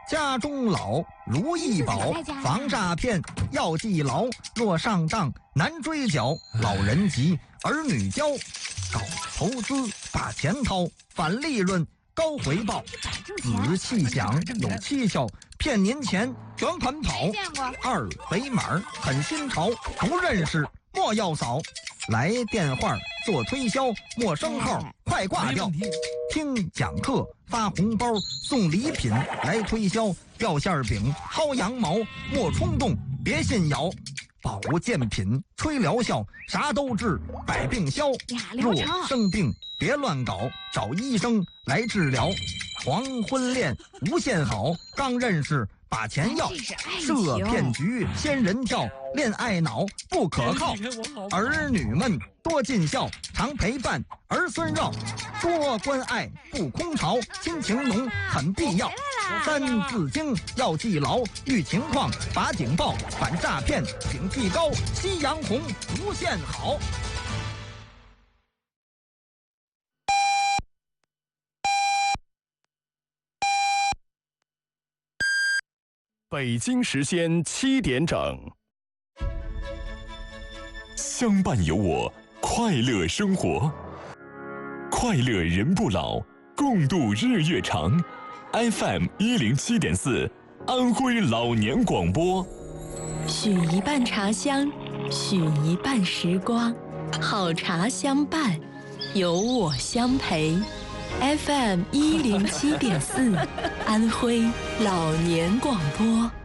家中老，如意宝，防诈骗要记牢。若上当难追缴，老人急，儿女教。搞投资把钱掏，返利润高回报。仔细想有蹊跷，骗您钱卷款跑。二维码很新潮，不认识莫要扫。来电话做推销，陌生号快挂掉。听讲课发红包，送礼品来推销。掉馅饼薅羊毛，莫冲动别信谣。保健品吹疗效，啥都治百病消。若生病别乱搞，找医生来治疗。黄昏恋无限好，刚认识把钱要。设骗局仙人跳，恋爱脑不可靠。儿女们多尽孝，常陪伴儿孙绕。多关爱不空巢，亲情浓很必要。三字经要记牢，遇情况把警报，反诈骗警惕高，夕阳红无限好。 北京时间7点整， 相伴有我，快乐生活，快乐人不老，共度日月长。FM 107.4，安徽老年广播。 许一半茶香，许一半时光，好茶相伴，有我相陪。FM 107.4，安徽老年广播。